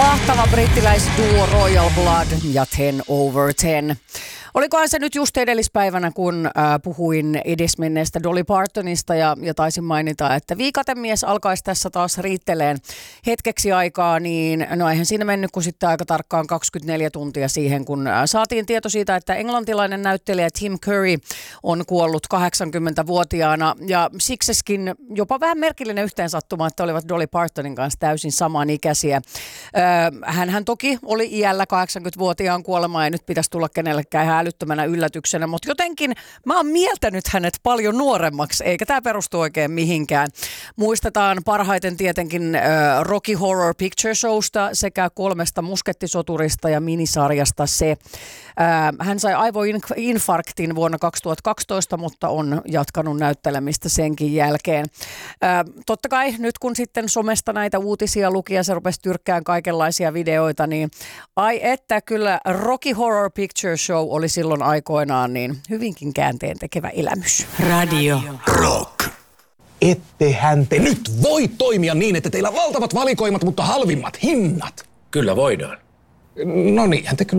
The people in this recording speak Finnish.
Mahtava brittiläisduo Royal Blood ja 10/10. Olikohan se nyt just edellispäivänä, kun puhuin edesmenneestä Dolly Partonista ja taisin mainita, että viikatemies alkaisi tässä taas riitteleen hetkeksi aikaa, niin no eihän siinä mennyt kuin sitten aika tarkkaan 24 tuntia siihen, kun saatiin tieto siitä, että englantilainen näyttelijä Tim Curry on kuollut 80-vuotiaana ja sikseskin jopa vähän merkillinen yhteensattuma, että olivat Dolly Partonin kanssa täysin samanikäisiä. Hän toki oli iällä 80-vuotiaan kuolema ja nyt pitäisi tulla kenellekään älyttömänä yllätyksenä, mutta jotenkin mä oon mieltänyt hänet paljon nuoremmaksi, eikä tämä perustu oikein mihinkään. Muistetaan parhaiten tietenkin Rocky Horror Picture Showsta sekä 3 muskettisoturista ja minisarjasta se. Hän sai aivoinfarktin vuonna 2012, mutta on jatkanut näyttelemistä senkin jälkeen. Totta kai nyt kun sitten somesta näitä uutisia luki ja se rupesi tyrkkään kaikenlaisia videoita, niin ai että kyllä Rocky Horror Picture Show oli silloin aikoinaan niin hyvinkin käänteen tekevä elämys. Radio Rock. Ettehän te nyt voi toimia niin, että teillä on valtavat valikoimat, mutta halvimmat hinnat. Kyllä voidaan. No niinhän te kyllä